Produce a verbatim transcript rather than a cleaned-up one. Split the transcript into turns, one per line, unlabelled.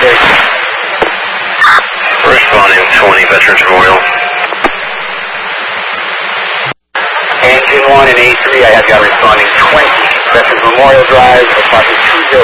Responding twenty, Veterans Memorial.
Engine one and A three, I have got responding twenty. Veterans Memorial Drive, approximately two zero